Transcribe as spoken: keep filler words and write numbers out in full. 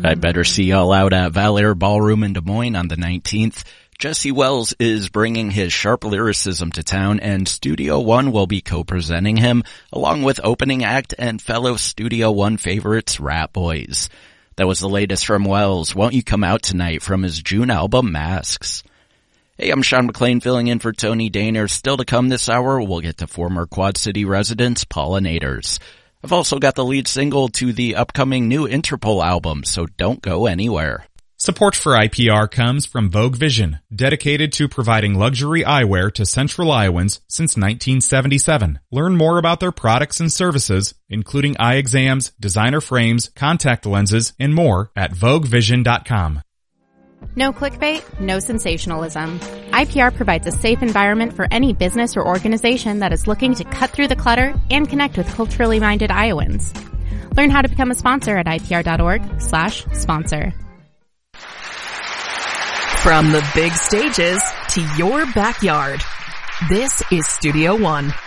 I better see y'all out at Valair Ballroom in Des Moines on the nineteenth. Jesse Wells is bringing his sharp lyricism to town, and Studio One will be co-presenting him, along with opening act and fellow Studio One favorites, Rat Boys. That was the latest from Wells. Won't you come out tonight from his June album, Masks? Hey, I'm Sean McLean filling in for Tony Daner. Still to come this hour, we'll get to former Quad City residents, Pollinators. I've also got the lead single to the upcoming new Interpol album, so don't go anywhere. Support for I P R comes from Vogue Vision, dedicated to providing luxury eyewear to Central Iowans since nineteen seventy-seven. Learn more about their products and services, including eye exams, designer frames, contact lenses, and more at vogue vision dot com. No clickbait, no sensationalism. I P R provides a safe environment for any business or organization that is looking to cut through the clutter and connect with culturally minded Iowans. Learn how to become a sponsor at I P R dot org slash sponsor. From the big stages to your backyard, this is Studio One.